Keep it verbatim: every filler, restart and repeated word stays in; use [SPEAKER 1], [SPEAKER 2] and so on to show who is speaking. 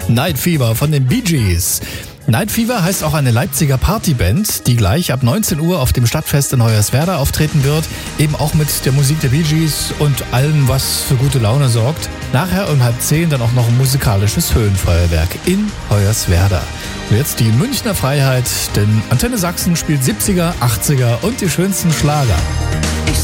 [SPEAKER 1] Night Fever von den Bee Gees. Night Fever heißt auch eine Leipziger Partyband, die gleich ab neunzehn Uhr auf dem Stadtfest in Hoyerswerda auftreten wird. Eben auch mit der Musik der Bee Gees und allem, was für gute Laune sorgt. Nachher um halb zehn dann auch noch ein musikalisches Höhenfeuerwerk in Hoyerswerda. Und jetzt die Münchner Freiheit, denn Antenne Sachsen spielt siebziger, achtziger und die schönsten Schlager.
[SPEAKER 2] Ich